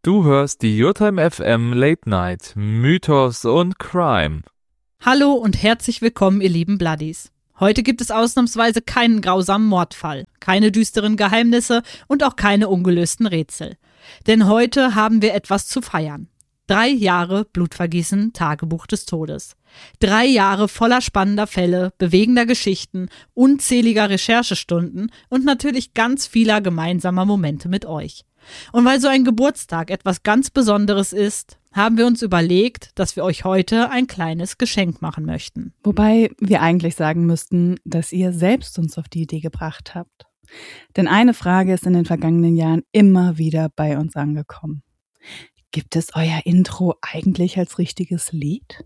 Du hörst die Your-Time FM Late Night Mythos und Crime. Hallo und herzlich willkommen, ihr lieben Bloodies. Heute gibt es ausnahmsweise keinen grausamen Mordfall, keine düsteren Geheimnisse und auch keine ungelösten Rätsel. Denn heute haben wir etwas zu feiern. 3 Jahre Blutvergießen, Tagebuch des Todes. 3 Jahre voller spannender Fälle, bewegender Geschichten, unzähliger Recherchestunden und natürlich ganz vieler gemeinsamer Momente mit euch. Und weil so ein Geburtstag etwas ganz Besonderes ist, haben wir uns überlegt, dass wir euch heute ein kleines Geschenk machen möchten. Wobei wir eigentlich sagen müssten, dass ihr selbst uns auf die Idee gebracht habt. Denn eine Frage ist in den vergangenen Jahren immer wieder bei uns angekommen. Gibt es euer Intro eigentlich als richtiges Lied?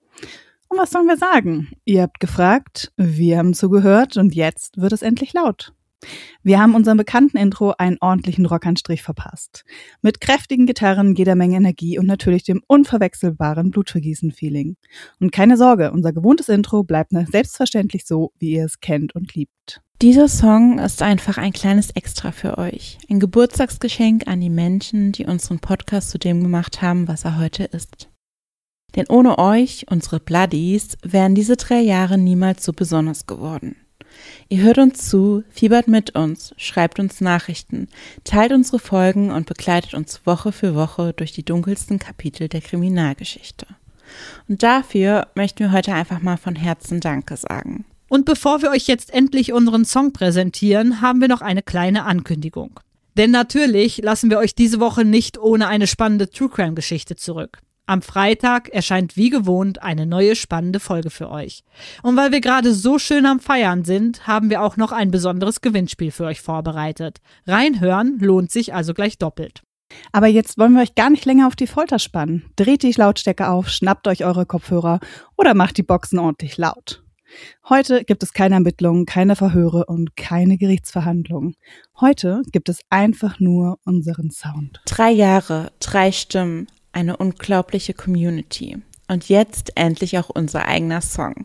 Und was sollen wir sagen? Ihr habt gefragt, wir haben zugehört und jetzt wird es endlich laut. Wir haben unserem bekannten Intro einen ordentlichen Rockanstrich verpasst. Mit kräftigen Gitarren, jeder Menge Energie und natürlich dem unverwechselbaren Blutvergießen-Feeling. Und keine Sorge, unser gewohntes Intro bleibt selbstverständlich so, wie ihr es kennt und liebt. Dieser Song ist einfach ein kleines Extra für euch. Ein Geburtstagsgeschenk an die Menschen, die unseren Podcast zu dem gemacht haben, was er heute ist. Denn ohne euch, unsere Bloodies, wären diese 3 Jahre niemals so besonders geworden. Ihr hört uns zu, fiebert mit uns, schreibt uns Nachrichten, teilt unsere Folgen und begleitet uns Woche für Woche durch die dunkelsten Kapitel der Kriminalgeschichte. Und dafür möchten wir heute einfach mal von Herzen Danke sagen. Und bevor wir euch jetzt endlich unseren Song präsentieren, haben wir noch eine kleine Ankündigung. Denn natürlich lassen wir euch diese Woche nicht ohne eine spannende True-Crime-Geschichte zurück. Am Freitag erscheint wie gewohnt eine neue spannende Folge für euch. Und weil wir gerade so schön am Feiern sind, haben wir auch noch ein besonderes Gewinnspiel für euch vorbereitet. Reinhören lohnt sich also gleich doppelt. Aber jetzt wollen wir euch gar nicht länger auf die Folter spannen. Dreht die Lautstärke auf, schnappt euch eure Kopfhörer oder macht die Boxen ordentlich laut. Heute gibt es keine Ermittlungen, keine Verhöre und keine Gerichtsverhandlungen. Heute gibt es einfach nur unseren Sound. 3 Jahre, 3 Stimmen. Eine unglaubliche Community. Und jetzt endlich auch unser eigener Song.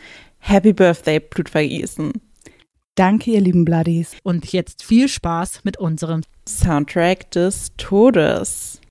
Happy Birthday, Blutvergießen. Danke, ihr lieben Bloodies. Und jetzt viel Spaß mit unserem Soundtrack des Todes.